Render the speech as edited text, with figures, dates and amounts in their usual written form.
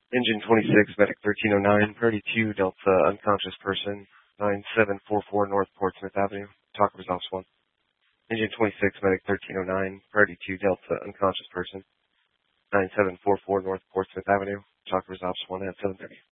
Engine 26, Medic 1309, Priority 2, Delta, unconscious person, 9744 North Portsmouth Avenue. Talk resolves 1. Engine 26, Medic 1309, Priority 2, Delta, unconscious person, 9744 North Portsmouth Avenue. Talk resolves 1 at 7:30.